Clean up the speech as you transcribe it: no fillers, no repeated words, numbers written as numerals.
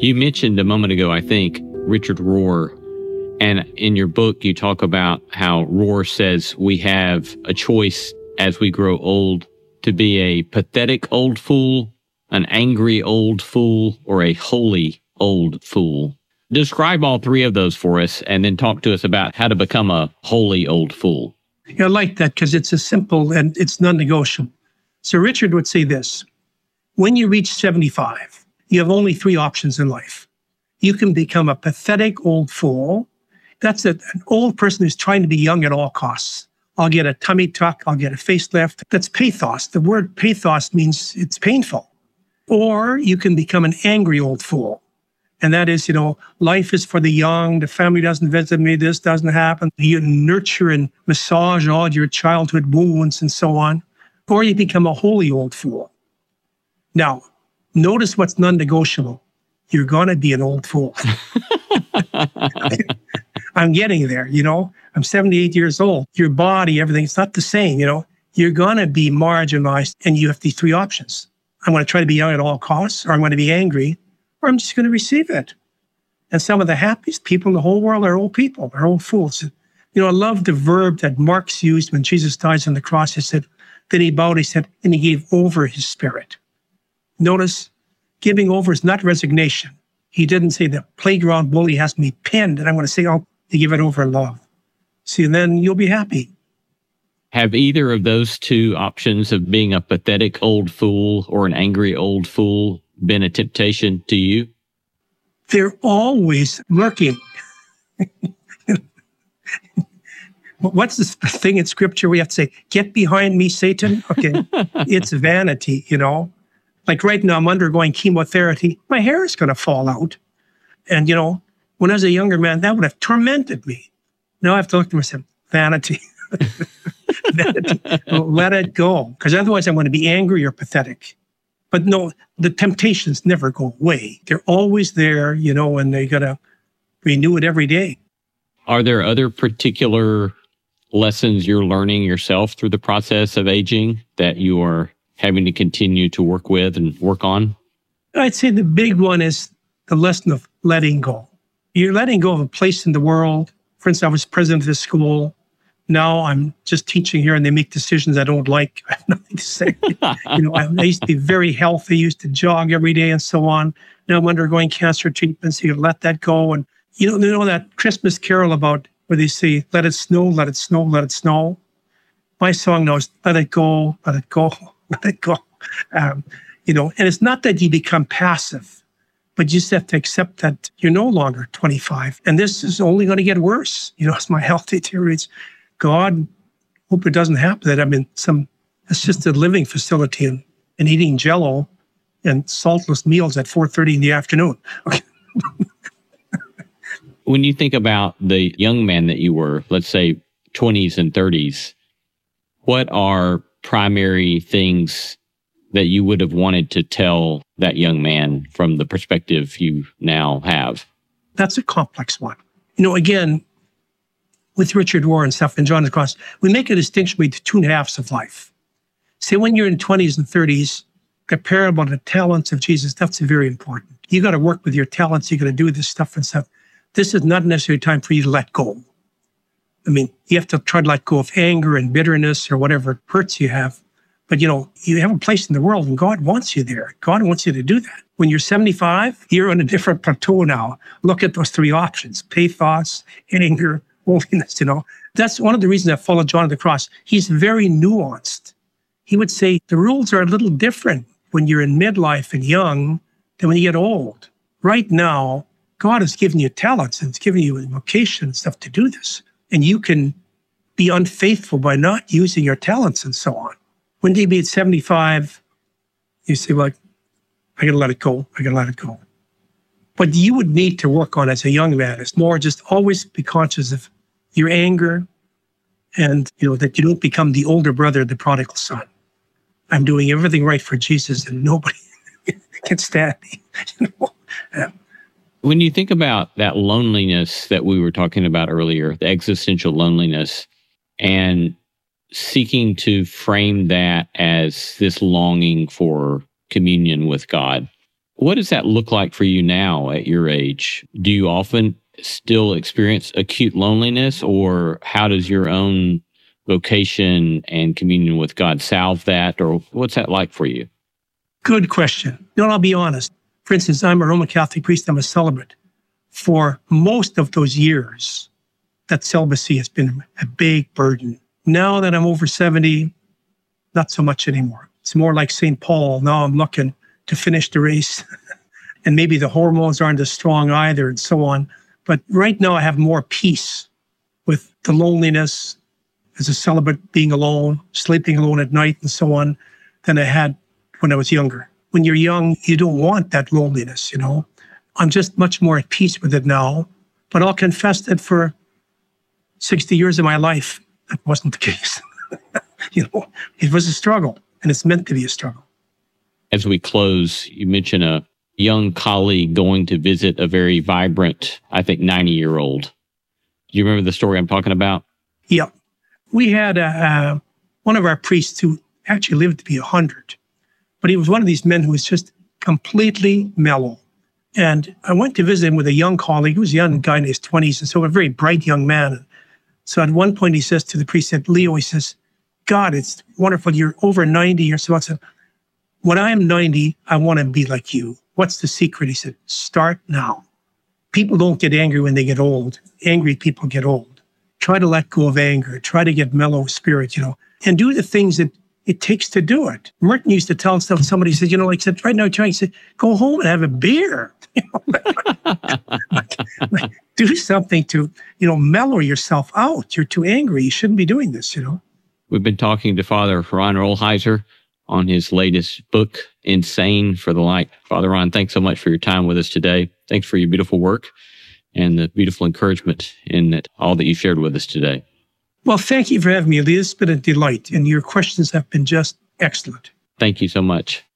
You mentioned a moment ago, I think, Richard Rohr. And in your book, you talk about how Rohr says we have a choice as we grow old to be a pathetic old fool, an angry old fool, or a holy old fool. Describe all three of those for us, and then talk to us about how to become a holy old fool. I like that because it's a simple and it's non-negotiable. So Richard would say this: when you reach 75, you have only three options in life. You can become a pathetic old fool. That's an old person who's trying to be young at all costs. I'll get a tummy tuck, I'll get a facelift. That's pathos. The word pathos means it's painful. Or you can become an angry old fool. And that is, life is for the young, the family doesn't visit me, this doesn't happen. You nurture and massage all your childhood wounds and so on. Or you become a holy old fool. Now, notice what's non-negotiable. You're going to be an old fool. I'm getting there, I'm 78 years old. Your body, everything, it's not the same, You're going to be marginalized, and you have these three options. I'm going to try to be young at all costs, or I'm going to be angry, or I'm just going to receive it. And some of the happiest people in the whole world are old people, are old fools. I love the verb that Marx used when Jesus dies on the cross. He said, then he bowed, he said, and he gave over his spirit. Notice, giving over is not resignation. He didn't say the playground bully has me pinned, and I'm going to say, oh, you give it over in love. See, then you'll be happy. Have either of those two options of being a pathetic old fool or an angry old fool been a temptation to you? They're always lurking. What's this thing in scripture we have to say, get behind me, Satan? Okay, it's vanity, Like right now, I'm undergoing chemotherapy. My hair is going to fall out. And, when I was a younger man, that would have tormented me. Now I have to look to myself, vanity. Vanity. Let it go. Because otherwise I'm going to be angry or pathetic. But no, the temptations never go away. They're always there, and they got to renew it every day. Are there other particular lessons you're learning yourself through the process of aging that you are having to continue to work with and work on? I'd say the big one is the lesson of letting go. You're letting go of a place in the world. For instance, I was president of this school. Now I'm just teaching here and they make decisions I don't like. I have nothing to say. I used to be very healthy, used to jog every day and so on. Now I'm undergoing cancer treatment, so you let that go. And you know that Christmas carol about where they say, let it snow, let it snow, let it snow. My song now is let it go, let it go, let it go. And it's not that you become passive, but you just have to accept that you're no longer 25. And this is only going to get worse. As my health deteriorates. God, hope it doesn't happen that I'm in some assisted living facility and eating Jell-O and saltless meals at 4:30 in the afternoon. Okay. When you think about the young man that you were, let's say 20s and 30s, what are primary things that you would have wanted to tell that young man from the perspective you now have? That's a complex one. Again, with Richard Rohr and stuff and John the Cross, we make a distinction between 2.5s of life. Say when you're in 20s and 30s, the parable of the talents of Jesus, that's very important. You got to work with your talents. You got to do this stuff and stuff. This is not necessarily time for you to let go. You have to try to let go of anger and bitterness or whatever hurts you have. But, you have a place in the world and God wants you there. God wants you to do that. When you're 75, you're on a different plateau now. Look at those three options: pathos, anger, holiness, That's one of the reasons I followed John of the Cross. He's very nuanced. He would say the rules are a little different when you're in midlife and young than when you get old. Right now, God has given you talents and it's given you a vocation and stuff to do this. And you can be unfaithful by not using your talents and so on. When you be at 75, you say, well, I got to let it go. I got to let it go. What you would need to work on as a young man is more just always be conscious of your anger and, that you don't become the older brother of the prodigal son. I'm doing everything right for Jesus and nobody can stand me. When you think about that loneliness that we were talking about earlier, the existential loneliness, and seeking to frame that as this longing for communion with God, What does that look like for you now at your age? Do you often still experience acute loneliness, or how does your own vocation and communion with God salve that, or what's that like for you? Good question. No, I'll be honest. For instance, I'm a Roman Catholic priest. I'm a celibate. For most of those years, that celibacy has been a big burden. Now that I'm over 70, not so much anymore. It's more like St. Paul. Now I'm looking to finish the race. And maybe the hormones aren't as strong either, and so on. But right now I have more peace with the loneliness as a celibate, being alone, sleeping alone at night, and so on, than I had when I was younger. When you're young, you don't want that loneliness, I'm just much more at peace with it now. But I'll confess that for 60 years of my life, that wasn't the case. It was a struggle, and it's meant to be a struggle. As we close, you mentioned a young colleague going to visit a very vibrant, I think, 90-year-old. Do you remember the story I'm talking about? Yeah. We had one of our priests who actually lived to be 100, but he was one of these men who was just completely mellow. And I went to visit him with a young colleague. He was a young guy in his 20s, and so a very bright young man. So at one point he says to the priest, Leo, he says, God, it's wonderful. You're over 90 or so. I said, when I am 90, I want to be like you. What's the secret? He said, start now. People don't get angry when they get old. Angry people get old. Try to let go of anger. Try to get mellow spirit, and do the things that it takes to do it. Merton used to tell somebody, said, said, right now, he said, go home and have a beer. Do something to, mellow yourself out. You're too angry. You shouldn't be doing this, We've been talking to Father Ron Rolheiser on his latest book, Insane for the Light. Father Ron, thanks so much for your time with us today. Thanks for your beautiful work and the beautiful encouragement in all that you shared with us today. Well, thank you for having me, Lee. It's been a delight, and your questions have been just excellent. Thank you so much.